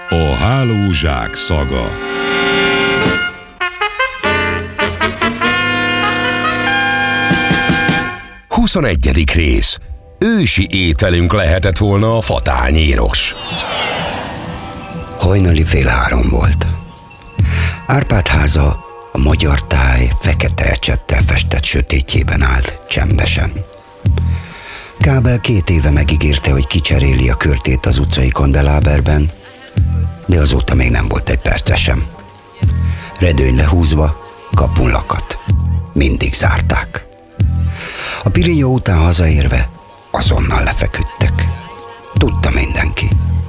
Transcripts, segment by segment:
A hálózsák szaga. Huszonegyedik rész. Ősi ételünk lehetett volna a fatányéros. Hajnali 2:30 volt. Árpád háza a magyar táj fekete ecsettel festett sötétjében állt csendesen. Kábel 2 éve megígérte, hogy kicseréli a körtét az utcai kandeláberben, de azóta még nem volt egy perce sem. Redőny lehúzva, kapun lakat. Mindig zárták. A Pirinyó után hazaérve azonnal lefeküdtek. Tudta mindenki.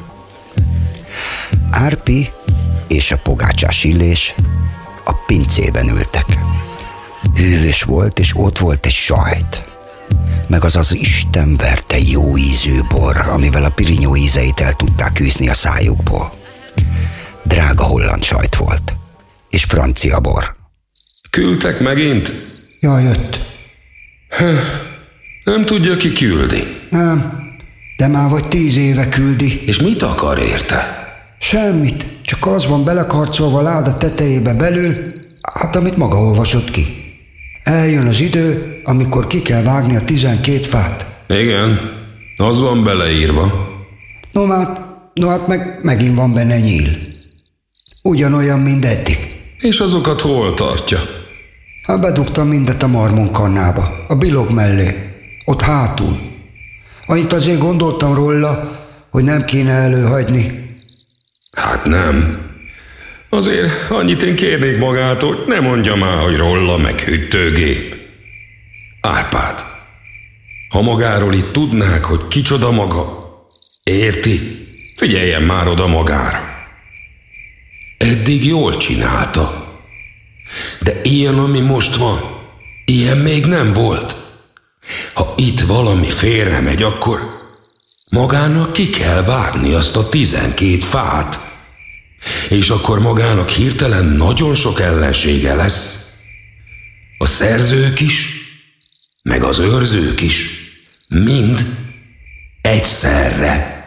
Árpi és a pogácsás Illés a pincében ültek. Hűvös volt, és ott volt egy sajt, meg az Isten verte jó ízű bor, amivel a Pirinyó ízeit el tudták űzni a szájukból. Drága holland sajt volt, és francia bor. Küldtek megint? Ja, jött. Nem tudja, ki küldi. Nem, de már vagy 10 éve küldi. És mit akar érte? Semmit, csak az van belekarcolva a láda tetejébe belül, hát amit maga olvasott ki. Eljön az idő, amikor ki kell vágni a 12 fát. Igen, az van beleírva. No hát megint van benne nyíl. Ugyanolyan, mint eddig. És azokat hol tartja? Hát bedugtam mindet a marmonkannába, a bilog mellé, ott hátul. Annyit azért gondoltam róla, hogy nem kéne előhagyni. Hát nem. Azért annyit én kérnék magától, hogy ne mondja már, hogy rolla meg hűtőgép. Árpád, ha magáról itt tudnák, hogy kicsoda maga, érti? Figyeljen már oda magára. Eddig jól csinálta. De ilyen, ami most van, ilyen még nem volt. Ha itt valami félre megy, akkor magának ki kell vágni azt a 12 fát. És akkor magának hirtelen nagyon sok ellensége lesz. A szerzők is, meg az őrzők is. Mind egyszerre.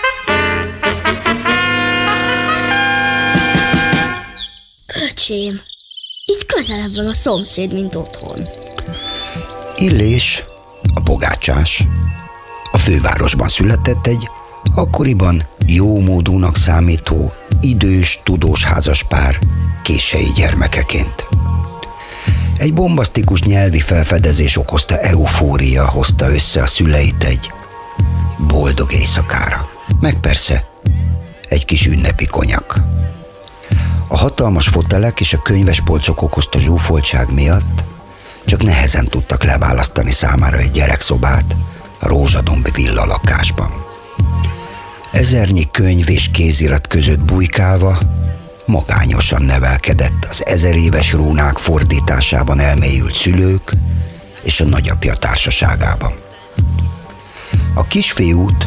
Öcsém, így közelebb van a szomszéd, mint otthon. Illés, a pogácsás, a fővárosban született egy akkoriban jómódúnak számító, idős, tudós házaspár kései gyermekeként. Egy bombasztikus nyelvi felfedezés okozta eufória hozta össze a szüleit egy boldog éjszakára, meg persze egy kis ünnepi konyak. A hatalmas fotelek és a könyvespolcok okozta zsúfoltság miatt csak nehezen tudtak leválasztani számára egy gyerekszobát a rózsadombi villa lakásban. Ezernyi könyv és kézirat között bujkálva magányosan nevelkedett az 1000 éves rúnák fordításában elmélyült szülők és a nagyapja társaságában. A kisfiút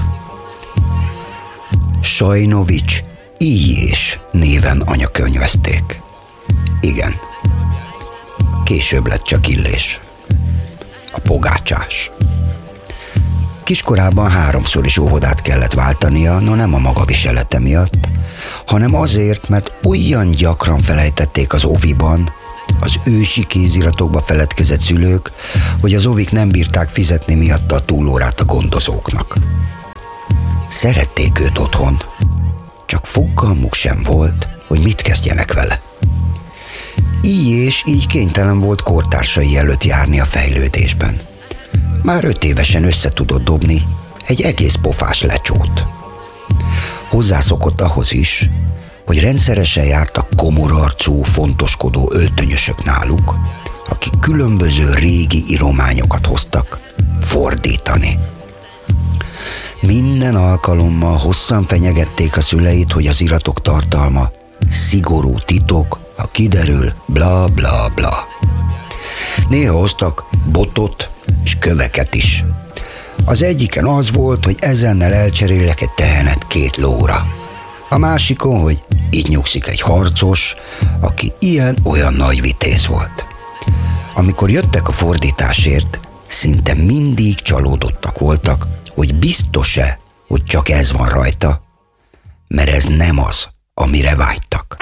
Sajnovics Illés néven anyakönyvezték. Igen, később lett csak Illés, a pogácsás. Kiskorában 3-szor is óvodát kellett váltania, no nem a maga viselete miatt, hanem azért, mert olyan gyakran felejtették az oviban, az ősi kéziratokba feledkezett szülők, hogy az ovik nem bírták fizetni miatta a túlórát a gondozóknak. Szerették őt otthon, csak fogalmuk sem volt, hogy mit kezdjenek vele. Illés így kénytelen volt kortársai előtt járni a fejlődésben. Már 5 évesen össze tudott dobni egy egész pofás lecsót. Hozzászokott ahhoz is, hogy rendszeresen jártak komorarcú, fontoskodó öltönyösök náluk, akik különböző régi írományokat hoztak fordítani. Minden alkalommal hosszan fenyegették a szüleit, hogy az iratok tartalma szigorú titok, ha kiderül, bla bla bla. Néha hoztak botot és köveket is. Az egyiken az volt, hogy ezennel elcserélek egy tehenet 2 lóra. A másikon, hogy így nyugszik egy harcos, aki ilyen-olyan nagy vitéz volt. Amikor jöttek a fordításért, szinte mindig csalódottak voltak, hogy biztos-e, hogy csak ez van rajta, mert ez nem az, amire vágytak.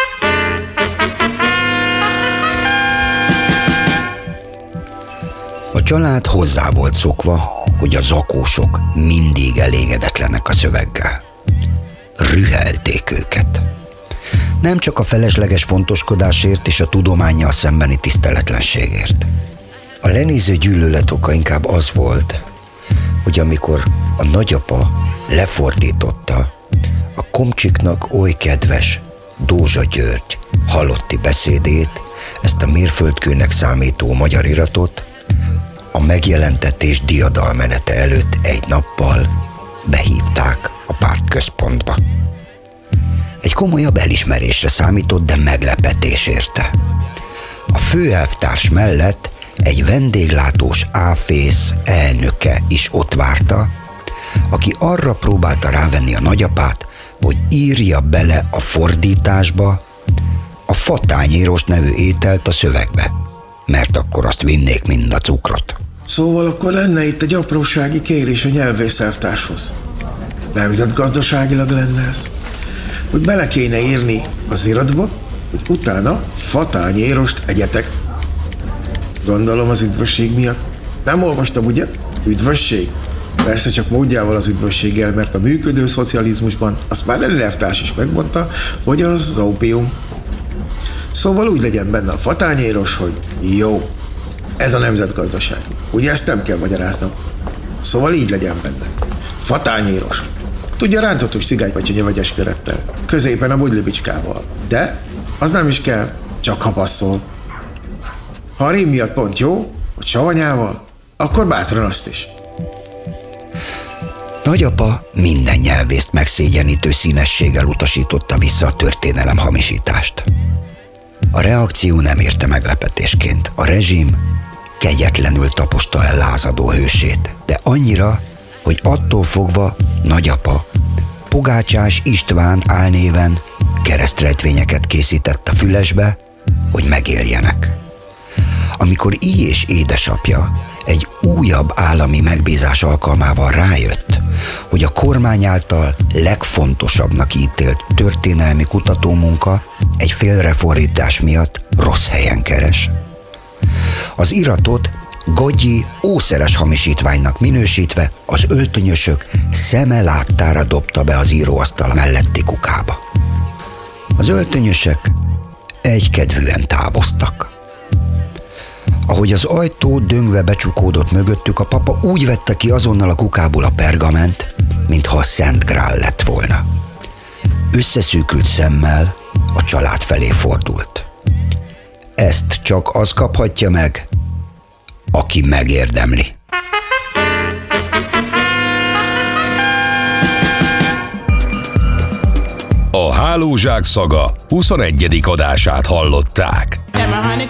A család hozzá volt szokva, hogy a zakósok mindig elégedetlenek a szöveggel. Rühelték őket. Nem csak a felesleges fontoskodásért és a tudománnyal szembeni tiszteletlenségért. A lenéző gyűlölet oka inkább az volt, hogy amikor a nagyapa lefordította a Komcsiknak oly kedves Dózsa György halotti beszédét, ezt a mérföldkőnek számító magyar iratot, a megjelentetés diadalmenete előtt egy nappal behívták a pártközpontba. Egy komolyabb elismerésre számított, de meglepetés érte. A főelvtárs mellett egy vendéglátós áfész elnöke is ott várta, aki arra próbálta rávenni a nagyapát, hogy írja bele a fordításba a fatányéros nevű ételt a szövegbe, mert akkor azt vinnék mind a cukrot. Szóval akkor lenne itt egy aprósági kérés a nyelvészelvtárshoz. Nemzetgazdaságilag lenne ez, hogy bele kéne írni az iratba, hogy utána fatányérost egyetek. Gondolom az üdvösség miatt. Nem olvastam, ugye? Üdvösség. Persze csak módjával az üdvösséggel, mert a működő szocializmusban azt már Lenin elvtárs is megmondta, hogy az ópium. Szóval úgy legyen benne a fatányéros, hogy jó, ez a nemzetgazdaság. Ugye ezt nem kell magyaráznom. Szóval így legyen benne. Fatányéros. Tudja, rántottós cigánypecsenye vegyes körettel. Középen a budlibicskával. De az nem is kell, csak ha passzol. Ha a rím miatt pont jó, vagy savanyával, akkor bátran azt is. Nagyapa minden nyelvészt megszégyenítő színességgel utasította vissza a történelem hamisítást. A reakció nem érte meglepetésként. A rezsim kegyetlenül taposta el lázadó hősét, de annyira, hogy attól fogva nagyapa Pogácsás István álnéven keresztrejtvényeket készített a fülesbe, hogy megéljenek. Amikor Í és édesapja egy újabb állami megbízás alkalmával rájött, hogy a kormány által legfontosabbnak ítélt történelmi kutatómunka egy félrefordítás miatt rossz helyen keres, az iratot gagyi, ószeres hamisítványnak minősítve az öltönyösök szeme láttára dobta be az íróasztal melletti kukába. Az öltönyösek egykedvűen távoztak. Ahogy az ajtó döngve becsukódott mögöttük, a papa úgy vette ki azonnal a kukából a pergament, mintha a Szent Grál lett volna. Összeszűkült szemmel a család felé fordult. Ezt csak az kaphatja meg, aki megérdemli. A Hálózsák szaga 21. adását hallották.